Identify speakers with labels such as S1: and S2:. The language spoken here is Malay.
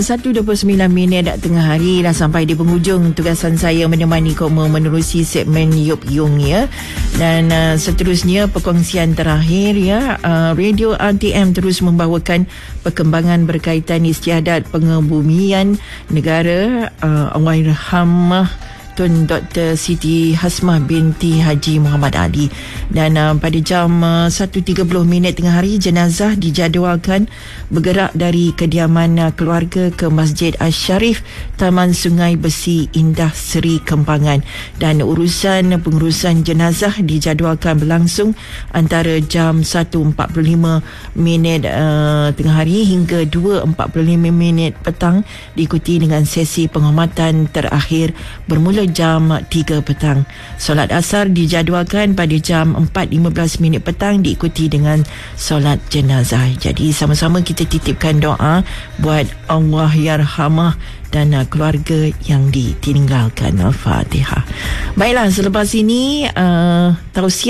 S1: 1:29 tengah hari dah sampai di penghujung tugasan saya menemani kamu menerusi segmen Yup Yung ya. Dan seterusnya perkongsian terakhir ya. Radio RTM terus membawakan perkembangan berkaitan istiadat pengebumian negara Allahyarhamah Tun Dr. Siti Hasmah binti Haji Muhammad Ali. Dan pada jam 1.30 tengah hari, jenazah dijadualkan bergerak dari kediaman keluarga ke Masjid Asy-Syarif Taman Sungai Besi Indah Seri Kembangan. Dan pengurusan jenazah dijadualkan berlangsung antara jam 1.45 tengah hari hingga 2.45 petang, diikuti dengan sesi penghormatan terakhir bermula jam 3 petang. Solat asar dijadualkan pada jam 4.15 petang, diikuti dengan solat jenazah. Jadi sama-sama kita titipkan doa buat Allahyarhamah dan keluarga yang ditinggalkan. Al-Fatihah. Baiklah, selepas ini tausiah